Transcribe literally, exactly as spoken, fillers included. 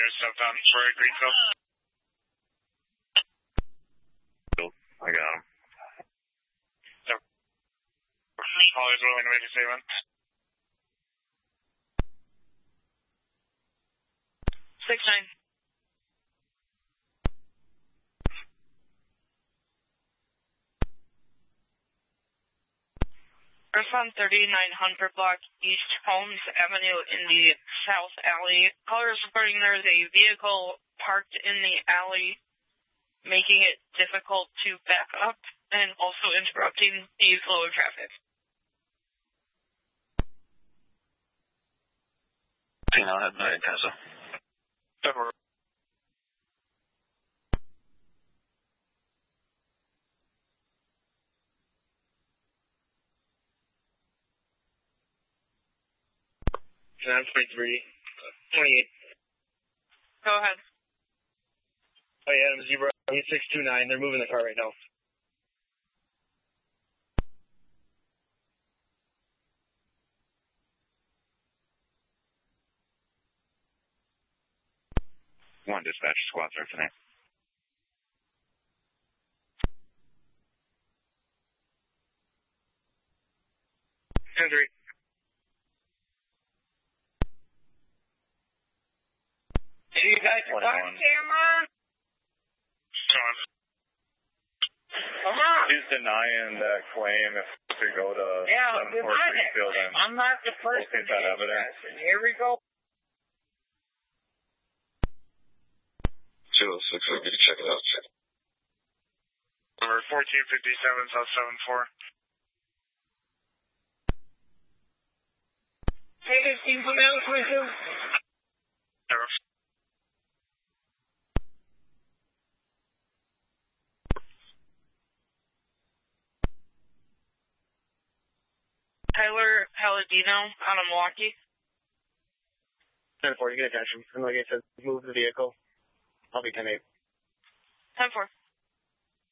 your southbound for Greenfield. I got him. So, Holly's willing to make a statement. Six nine. Respond thirty-nine hundred block East Holmes Avenue in the South Alley. Callers reporting there is a vehicle parked in the alley, making it difficult to back up and also interrupting the flow of traffic. Hang on, head back, Casa. Over. nine twenty-three, twenty-eight. Go ahead. Oh yeah, I'm zero, six two nine. They're moving the car right now. One dispatch squad there tonight. ten three. Hey, you guys are on camera? John. Come on. He's denying that claim if we go to Yeah, seven four Greenfield and I'm not the person. locate that evidence. Here we go. two oh six, I'll get you check it out. Number fourteen fifty-seven, South seven four. Hey, this team from Alice with you. Zero. Tyler Palladino out of Milwaukee. ten four, you get attention. And like I said, move the vehicle. I'll be ten eight. ten four.